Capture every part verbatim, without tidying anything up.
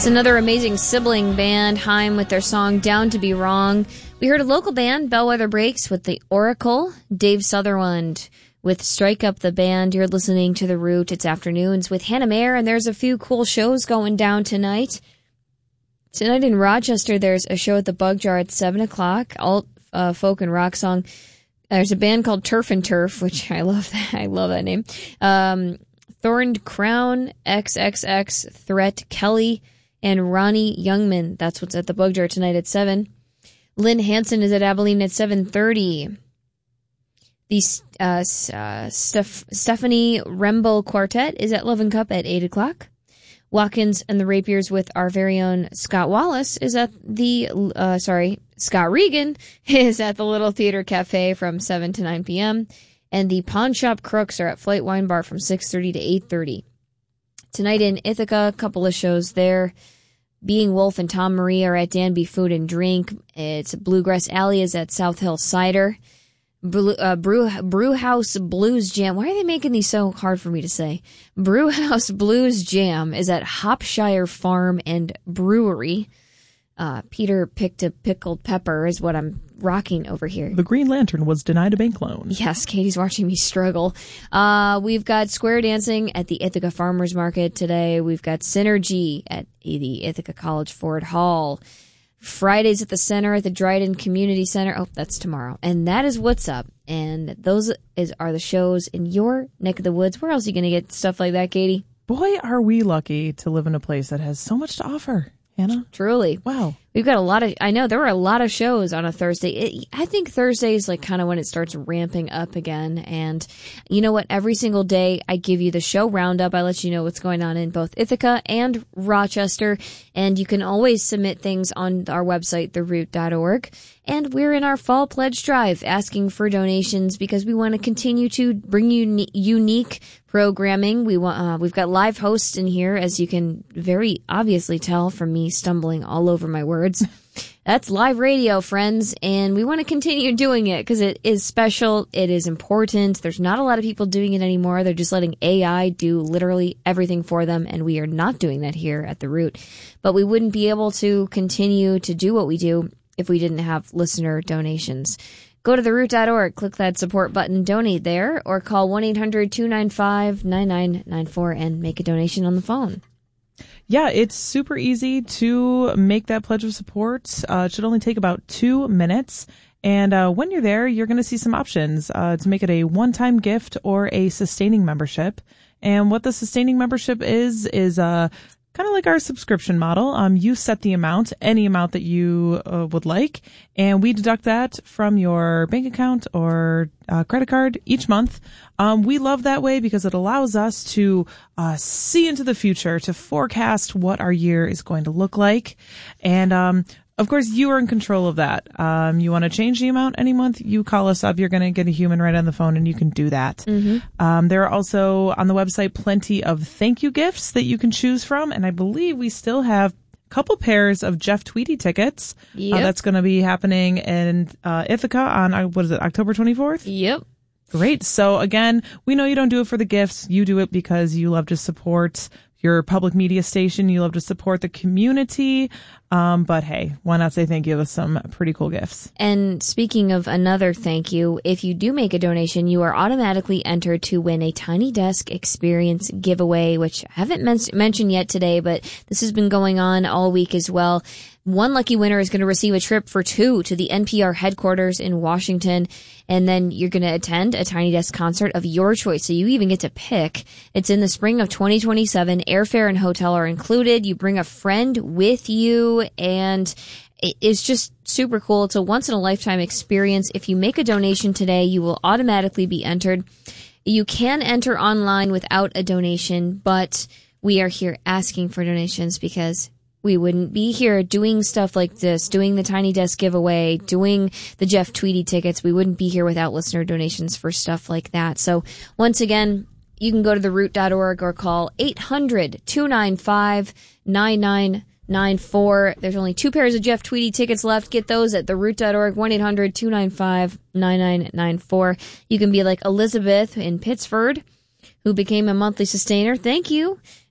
Another amazing sibling band, Haim, with their song Down to Be Wrong. We heard a local band, Bellwether Breaks, with The Oracle. Dave Sutherland with Strike Up the Band. You're listening to The Root. It's afternoons with Hannah Mayer, and there's a few cool shows going down tonight. Tonight in Rochester, there's a show at the Bug Jar at seven o'clock, alt uh, folk and rock song. There's a band called Turf and Turf, which I love that. I love that name. Um, Thorned Crown, X X X, Threat Kelly, and Ronnie Youngman. That's what's at the Bug Jar tonight at seven. Lynn Hansen is at Abilene at seven thirty. The uh, uh, Steph- Stephanie Remble Quartet is at Love and Cup at eight o'clock. Watkins and the Rapiers with our very own Scott Wallace is at the, uh, sorry, Scott Regan is at the Little Theater Cafe from seven to nine p.m. And the Pawn Shop Crooks are at Flight Wine Bar from six thirty to eight thirty. Tonight in Ithaca, a couple of shows there. Being Wolf and Tom Marie are at Danby Food and Drink. It's Bluegrass Alley is at South Hill Cider. Brew, uh, Brew, Brewhouse Blues Jam. Why are they making these so hard for me to say? Brewhouse Blues Jam is at Hopshire Farm and Brewery. Uh, Peter picked a pickled pepper is what I'm rocking over here. The Green Lantern was denied a bank loan. Yes, Katie's watching me struggle. Uh, we've got square dancing at the Ithaca Farmers Market today. We've got Synergy at the Ithaca College Ford Hall. Fridays at the Center at the Dryden Community Center. Oh, that's tomorrow. And that is what's up. And those is are the shows in your neck of the woods. Where else are you going to get stuff like that, Katie? Boy, are we lucky to live in a place that has so much to offer. Hannah? Truly. Wow. We've got a lot of, I know there were a lot of shows on a Thursday. It, I think Thursday is like kind of when it starts ramping up again. And you know what? Every single day I give you the show roundup. I let you know what's going on in both Ithaca and Rochester. And you can always submit things on our website, the root dot org. And we're in our fall pledge drive asking for donations because we want to continue to bring you ne- unique programming. We want, uh, we've got live hosts in here, as you can very obviously tell from me stumbling all over my words. That's live radio, friends, and we want to continue doing it because it is special. It is important. There's not a lot of people doing it anymore. They're just letting A I do literally everything for them, and we are not doing that here at The Root. But we wouldn't be able to continue to do what we do if we didn't have listener donations. Go to the root dot org, click that support button, donate there, or call one eight hundred two nine five nine nine nine four and make a donation on the phone. Yeah, it's super easy to make that pledge of support. Uh, it should only take about two minutes. And uh, when you're there, you're going to see some options uh, to make it a one-time gift or a sustaining membership. And what the sustaining membership is, is uh, kind of like our subscription model. Um, you set the amount, any amount that you uh, would like, and we deduct that from your bank account or uh, credit card each month. Um, we love that way because it allows us to uh, see into the future, to forecast what our year is going to look like. And um, of course, you are in control of that. Um, you want to change the amount any month, you call us up. You're going to get a human right on the phone, and you can do that. Mm-hmm. Um, there are also on the website plenty of thank you gifts that you can choose from. And I believe we still have a couple pairs of Jeff Tweedy tickets. Yep. Uh, that's going to be happening in uh, Ithaca on, uh, what is it, October twenty-fourth? Yep. Great. So again, we know you don't do it for the gifts. You do it because you love to support your public media station. You love to support the community. Um, but hey, why not say thank you with some pretty cool gifts? And speaking of another thank you, if you do make a donation, you are automatically entered to win a Tiny Desk Experience giveaway, which I haven't men- mentioned yet today, but this has been going on all week as well. One lucky winner is going to receive a trip for two to the N P R headquarters in Washington, and then you're going to attend a Tiny Desk concert of your choice. So you even get to pick. It's in the spring of twenty twenty-seven. Airfare and hotel are included. You bring a friend with you, and it's just super cool. It's a once-in-a-lifetime experience. If you make a donation today, you will automatically be entered. You can enter online without a donation, but we are here asking for donations because we wouldn't be here doing stuff like this, doing the Tiny Desk giveaway, doing the Jeff Tweedy tickets. We wouldn't be here without listener donations for stuff like that. So once again, you can go to the root dot org or call eight hundred two nine five nine nine nine four. There's only two pairs of Jeff Tweedy tickets left. Get those at the root dot org, one eight hundred two nine five nine nine nine four. You can be like Elizabeth in Pittsford, who became a monthly sustainer. Thank you.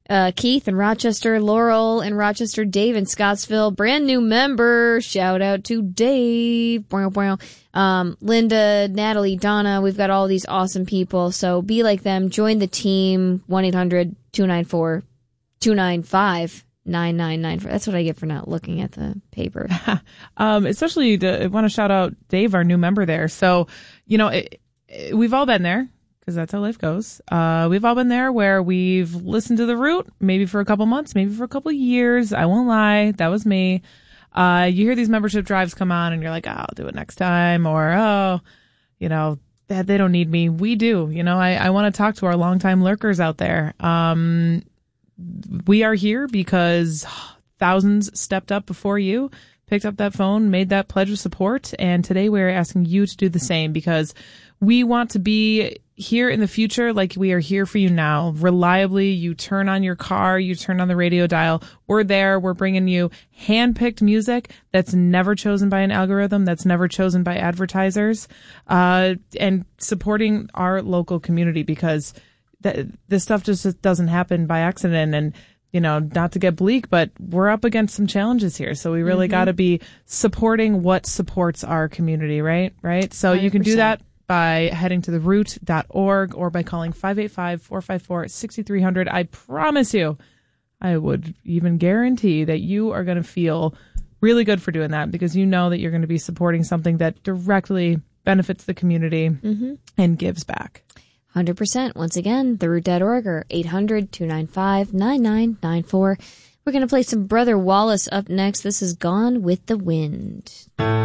Uh, Keith in Rochester, Laurel in Rochester, Dave in Scottsville, brand new member. Shout out to Dave. Um, Linda, Natalie, Donna. We've got all these awesome people. So be like them. Join the team. one eight hundred two nine four two nine five nine nine nine four. That's what I get for not looking at the paper. um, especially to, I want to shout out Dave, our new member there. So, you know, it, it, we've all been there. Because that's how life goes. Uh, we've all been there where we've listened to The Root, maybe for a couple months, maybe for a couple years. I won't lie. That was me. Uh, you hear these membership drives come on and you're like, oh, I'll do it next time. Or, oh, you know, they, they don't need me. We do. You know, I, I want to talk to our longtime lurkers out there. Um, we are here because thousands stepped up before you, picked up that phone, made that pledge of support. And today we're asking you to do the same because we want to be here in the future like we are here for you now. Reliably, you turn on your car, you turn on the radio dial. We're there. We're bringing you hand-picked music that's never chosen by an algorithm, that's never chosen by advertisers, uh, and supporting our local community because th- this stuff just doesn't happen by accident. And, you know, not to get bleak, but we're up against some challenges here. So we really mm-hmm. got to be supporting what supports our community, right? Right. So one hundred percent. You can do that by heading to the root dot org or by calling five eight five, four five four, six three zero zero. I promise you, I would even guarantee that you are going to feel really good for doing that because you know that you're going to be supporting something that directly benefits the community mm-hmm. and gives back. one hundred percent. Once again, the root dot org or eight hundred two nine five nine nine nine four. We're going to play some Brother Wallace up next. This is Gone with the Wind.